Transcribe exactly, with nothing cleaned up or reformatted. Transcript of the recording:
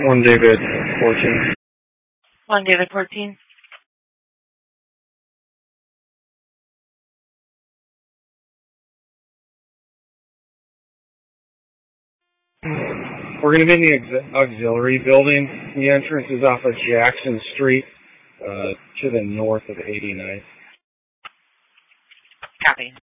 One David fourteen. One David fourteen. We're going to be in the aux- auxiliary building. The entrance is off of Jackson Street uh, to the north of eighty-ninth. Copy.